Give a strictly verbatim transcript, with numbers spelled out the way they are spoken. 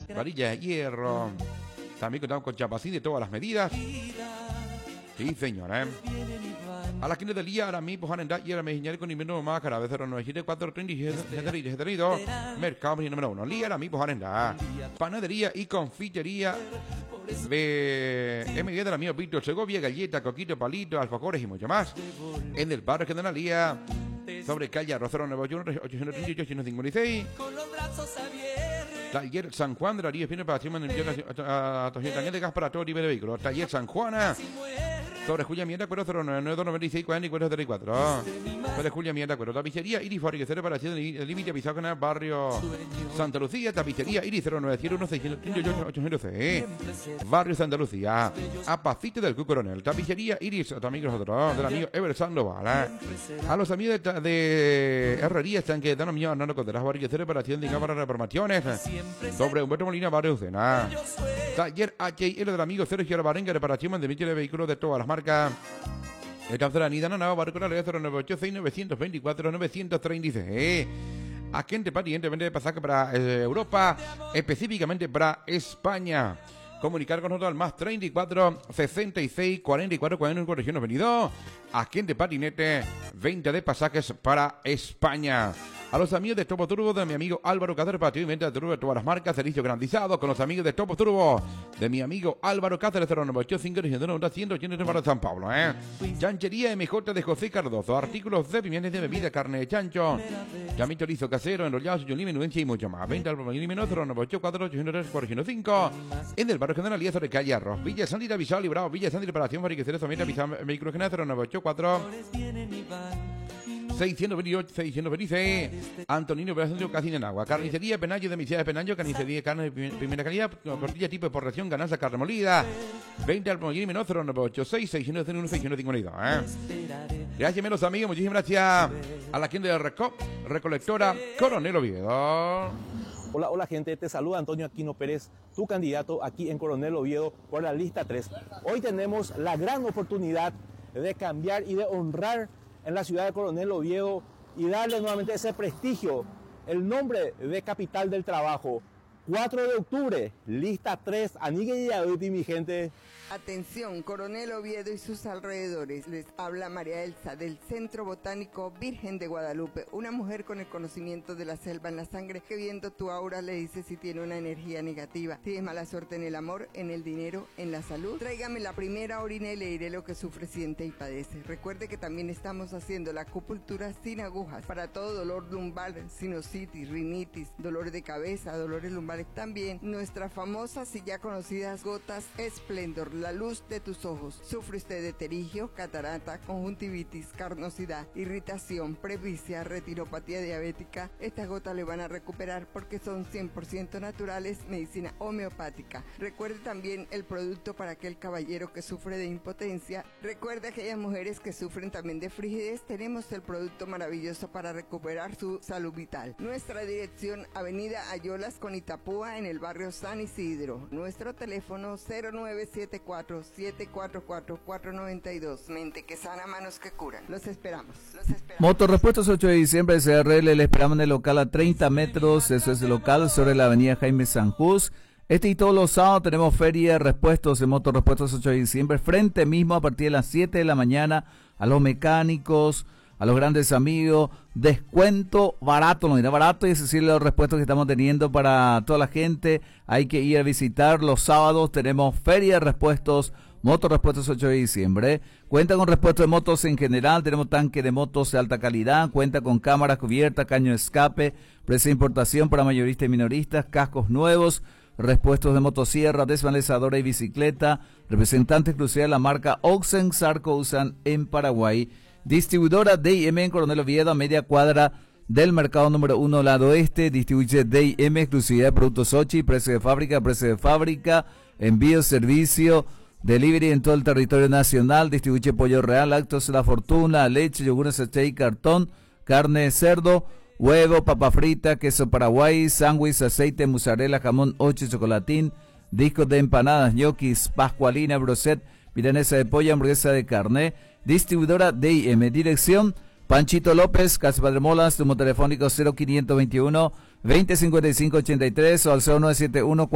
varilla de hierro. También contamos con chapacín de todas las medidas. Sí, señor, ¿eh? A las quince del día, ahora mismo, Juan Endá y ahora me señalé con invierno más cara de cero nueve siete cuatro treinta y siete dos. Mercado número uno. Lía, ahora mismo, Juan Endá. Panadería y confitería de M diez de la mía, Víctor Segovia, galleta, coquito, palito, alfajores y mucho más. En el barrio de Lía, sobre calle Arrocero nueve ocho uno ochocientos treinta y ocho ochocientos cincuenta y seis. Taller San Juan de la Ría, viene para cima a Tanque de gas para todo tipo de vehículos. Taller San Juana. Sobre Julia Mierda, cuero cero nueve nueve dos noventa y seis cuarenta y cuatro treinta y cuatro. Sobre Julia Mierda, cuero. Tapicería Iris Fabricación de reparación del límite avisado con el barrio Santa Lucía. Tapicería Iris cero nueve cero uno seiscientos treinta y ocho ochocientos seis. Barrio Santa Lucía. Apacito del Cucoronel. Tapicería Iris, otro amigo nosotros, del amigo Ever Sandoval. A los amigos de, de Herrería están que dan un millón Hernando Conderas, Fabricación de reparación de cámaras de reformaciones. Sobre Humberto Molina, barrio Ucena. Taller H I L del amigo Sergio Alvarenga, reparación de de vehículos de todas las marcas. Esta será Nida Nava, barrio Coral, cero nueve ocho seis nueve dos cuatro nueve tres seis. Agente pariente vende pasaje para eh, Europa, específicamente para España. Comunicar con nosotros al más treinta y cuatro sesenta y seis cuarenta y cuatro cuarenta y uno región venido. Agente patinete, venta de pasajes para España. A los amigos de Topo Turbo, de mi amigo Álvaro Cáceres, para ti, venta de turbo de todas las marcas, servicio garantizado. Con los amigos de Topo Turbo, de mi amigo Álvaro Cáceres, cero nueve ocho cinco ciento ochenta para San Pablo, ¿eh? Chanchería M J de José Cardozo, artículos de pimientos de bebida, carne de chancho, llamito liso casero, enrollado, suyo menudencia y mucho más. Venta al menos cero nueve ocho cuatro ocho cero tres cuatro cero cinco. En el barrio General Lías de Calle Arroz, Villa Sandra Visual y Bravo, Villa Sandra Reparación, Fabricaciones, también vehículos general cero nueve ocho cuatro seiscientos veintiocho, seiscientos veintiséis. Antonino Pedro Casino en Agua. Carnicería Penayo de Misía de Penayo. Carnicería carne de primera calidad. Tortilla tipo de porración. Gananza carne molida. veinte al Mollín menos cero nueve ocho seis seiscientos uno seiscientos cincuenta y dos. ¿eh? Gracias, menos amigos. Muchísimas gracias a la gente de Reco, Recolectora Coronel Oviedo. Hola, hola gente, te saluda Antonio Aquino Pérez, tu candidato aquí en Coronel Oviedo por la lista tres. Hoy tenemos la gran oportunidad de cambiar y de honrar en la ciudad de Coronel Oviedo y darle nuevamente ese prestigio, el nombre de capital del trabajo. cuatro de octubre, lista tres, Anigue y Aduti, mi gente. Atención, Coronel Oviedo y sus alrededores. Les habla María Elsa del Centro Botánico Virgen de Guadalupe, una mujer con el conocimiento de la selva en la sangre que viendo tu aura le dice si tiene una energía negativa. Tienes mala suerte en el amor, en el dinero, en la salud. Tráigame la primera orina y le diré lo que sufre, siente y padece. Recuerde que también estamos haciendo la acupuntura sin agujas para todo dolor lumbar, sinusitis, rinitis, dolores de cabeza, dolores lumbares. También nuestras famosas y ya conocidas gotas Esplendor, la luz de tus ojos. ¿Sufre usted de terigio, catarata, conjuntivitis, carnosidad, irritación, presbicia, retinopatía diabética? Estas gotas le van a recuperar porque son cien por ciento naturales, medicina homeopática. Recuerde también el producto para aquel caballero que sufre de impotencia. Recuerde aquellas mujeres que sufren también de frigidez. Tenemos el producto maravilloso para recuperar su salud vital. Nuestra dirección, Avenida Ayolas con Itapúa, en el barrio San Isidro. Nuestro teléfono cero nueve siete cuatro siete cuatro cuatro cuatro nueve dos. Mente que sana, manos que curan. Los esperamos. Los esperamos. Motorrepuestos ocho de diciembre, C R L, le esperamos en el local a treinta metros. Eso es el local sobre la avenida Jaime Sanjús. Este y todos los sábados tenemos feria de repuestos en Motorrepuestos ocho de diciembre. Frente mismo a partir de las siete de la mañana a los mecánicos, a los grandes amigos, descuento barato, no dirá barato, y es decir, los repuestos que estamos teniendo para toda la gente. Hay que ir a visitar los sábados, tenemos feria de repuestos, Motorrepuestos ocho de diciembre. Cuenta con repuestos de motos en general, tenemos tanque de motos de alta calidad, cuenta con cámara cubierta, caño de escape, precio de importación para mayoristas y minoristas, cascos nuevos, repuestos de motosierra, desvanezadora y bicicleta, representante exclusiva de la marca Oxen Sarco usan en Paraguay. Distribuidora D I M en Coronel Oviedo, a media cuadra del mercado número uno, lado oeste. Distribuye D I M, exclusividad de productos Sochi, precio de fábrica, precio de fábrica, envío, servicio, delivery en todo el territorio nacional. Distribuye pollo real, lácteos La Fortuna, leche, yogur, sachet y cartón, carne de cerdo, huevo, papa frita, queso paraguay, sándwich, aceite, mozzarella, jamón, ocho, chocolatín, discos de empanadas, ñoquis, pascualina, broset, milanesa de pollo, hamburguesa de carne. Distribuidora D I M, dirección Panchito López, Casa Padre Molas, número telefónico cero quinientos veintiuno veinte cincuenta y cinco ochenta y tres o al cero nueve siete uno